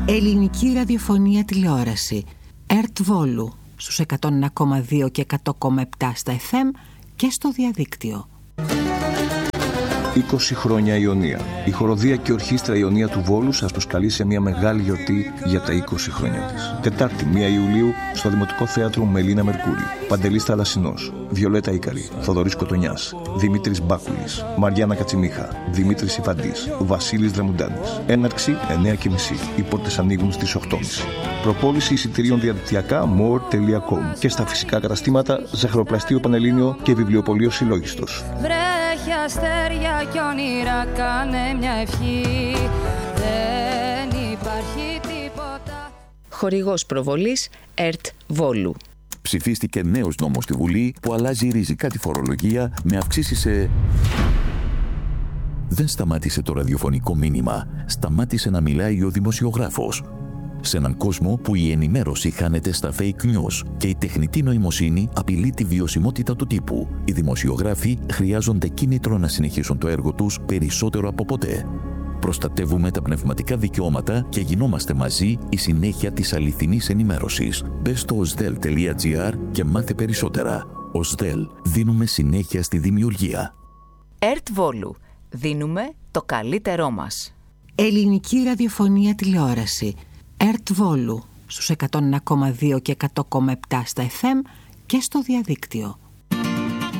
Ελληνική ραδιοφωνία τηλεόραση. ΕΡΤ Βόλου στους 101,2 και 100,7 στα FM και στο διαδίκτυο. 20 χρόνια Ιωνία. Η χοροδία και ορχήστρα Ιωνία του Βόλου σας προσκαλεί σε μια μεγάλη γιορτή για τα 20 χρόνια της. Τετάρτη 1 Ιουλίου στο Δημοτικό Θέατρο Μελίνα Μερκούρη. Παντελής Θαλασσινός, Βιολέτα Ίκαρη, Θοδωρής Κοτονιάς, Δημήτρης Μπάκουλης, Μαριάννα Κατσιμίχα, Δημήτρης Ιφαντής, Βασίλης Δρεμουντάνης. Έναρξη 9:30. Οι πόρτες ανοίγουν στις 8:30. Προπόληση εισιτηρίων διαδικτυακά more.com και στα φυσικά καταστήματα Ζαχαροπλαστείο Πανελλήνιο και Βιβλιοπωλείο Συλλόγιστος. Βρέχει αστέρια κι όνειρα, κάνε μια ευχή. Δεν υπάρχει τίποτα. Χορηγός προβολής ΕΡΤ Βόλου. Ψηφίστηκε νέος νόμος στη Βουλή που αλλάζει ριζικά τη φορολογία με αυξήσεις σε... Δεν σταμάτησε το ραδιοφωνικό μήνυμα. Σταμάτησε να μιλάει ο δημοσιογράφος. Σε έναν κόσμο που η ενημέρωση χάνεται στα fake news και η τεχνητή νοημοσύνη απειλεί τη βιωσιμότητα του τύπου, οι δημοσιογράφοι χρειάζονται κίνητρο να συνεχίσουν το έργο τους περισσότερο από ποτέ. Προστατεύουμε τα πνευματικά δικαιώματα και γινόμαστε μαζί η συνέχεια της αληθινής ενημέρωσης. Μπες στο osdel.gr και μάθε περισσότερα. Osdel. Δίνουμε συνέχεια στη δημιουργία. ΕΡΤ Βόλου. Δίνουμε το καλύτερό μας. Ελληνική ραδιοφωνία τηλεόραση. ΕΡΤ Βόλου στους 101,2 και 100,7 στα FM και στο διαδίκτυο.